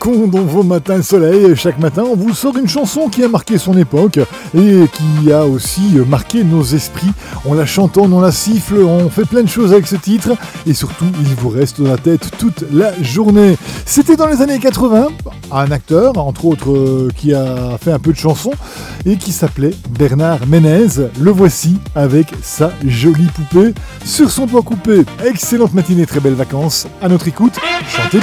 con dans vos matins de soleil. Chaque matin, on vous sort une chanson qui a marqué son époque et qui a aussi marqué nos esprits. On la chantonne, on la siffle, on fait plein de choses avec ce titre et surtout, il vous reste dans la tête toute la journée. C'était dans les années 80, un acteur, entre autres, qui a fait un peu de chansons et qui s'appelait Bernard Ménez. Le voici avec sa jolie poupée sur son doigt coupé. Excellente matinée, très belles vacances. À notre écoute, chantez